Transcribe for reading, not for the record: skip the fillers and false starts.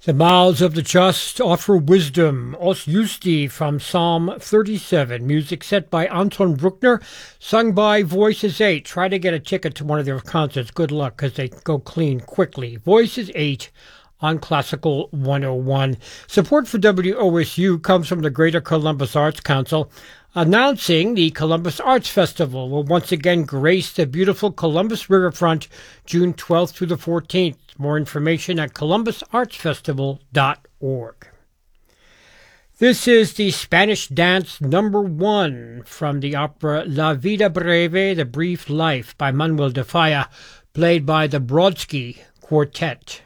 The mouths of the just offer wisdom. Os Justi from Psalm 37. Music set by Anton Bruckner, sung by Voices 8. Try to get a ticket to one of their concerts. Good luck, because they go clean quickly. Voices 8 on Classical 101. Support for WOSU comes from the Greater Columbus Arts Council, announcing the Columbus Arts Festival will once again grace the beautiful Columbus Riverfront June 12th through the 14th. More information at columbusartsfestival.org. This is the Spanish Dance #1 from the opera La Vida Breve, The Brief Life by Manuel de Falla, played by the Brodsky Quartet.